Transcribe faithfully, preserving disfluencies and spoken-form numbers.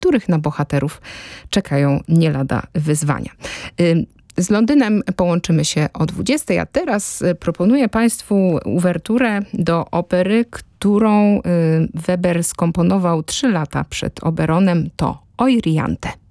których na bohaterów czekają nie lada wyzwania. Z Londynem połączymy się o dwudziestej, a teraz proponuję Państwu uwerturę do opery, którą Weber skomponował trzy lata przed Oberonem. To Euryanthe.